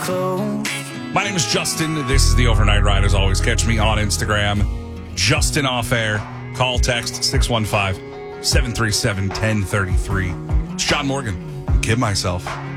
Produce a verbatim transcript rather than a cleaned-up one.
close. My name is Justin. This is the Overnight Ride. As always, catch me on Instagram, Justin Off Air. Call, text six one five, seven three seven, one zero three three. It's John Morgan. Kid myself.